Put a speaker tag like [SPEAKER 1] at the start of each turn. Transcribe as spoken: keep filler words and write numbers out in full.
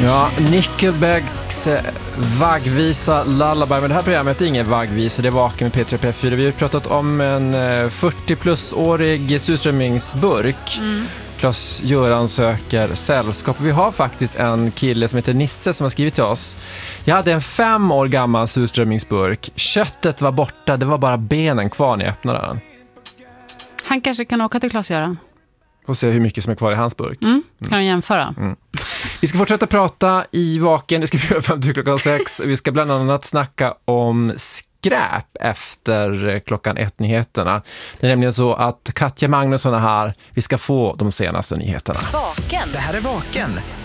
[SPEAKER 1] Ja, Nickelbacks vaggvisa Lullaby. Men det här programmet är ingen vaggvisa, det är Vaken med P tre P fyra. Vi har pratat om en fyrtio-plus-årig surströmmingsburk. Mm. Klas-Göran söker sällskap. Vi har faktiskt en kille som heter Nisse som har skrivit till oss. Jag hade en fem år gammal surströmmingsburk. Köttet var borta, det var bara benen kvar när jag öppnade den.
[SPEAKER 2] Han kanske kan åka till Klas-Göran.
[SPEAKER 1] Och se hur mycket som är kvar i hans burk.
[SPEAKER 2] Mm, kan du jämföra?
[SPEAKER 1] Mm. Vi ska fortsätta prata i Vaken. Det ska vi göra fram till klockan sex. Vi ska bland annat snacka om skräp efter klockan ett-nyheterna. Det är nämligen så att Katja Magnusson är här. Vi ska få de senaste nyheterna.
[SPEAKER 3] Vaken. Det här är Vaken